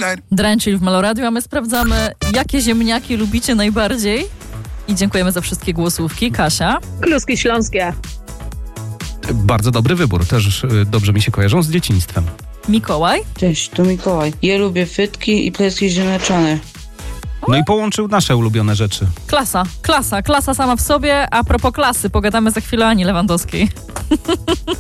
Drań, w Meloradiu, a my sprawdzamy, jakie ziemniaki lubicie najbardziej. I dziękujemy za wszystkie głosówki. Kasia? Kluski śląskie. Bardzo dobry wybór, też dobrze mi się kojarzą z dzieciństwem. Mikołaj? Cześć, to Mikołaj. Ja lubię frytki i placki ziemniaczane. No i połączył nasze ulubione rzeczy. Klasa sama w sobie. A propos klasy, pogadamy za chwilę o Ani Lewandowskiej.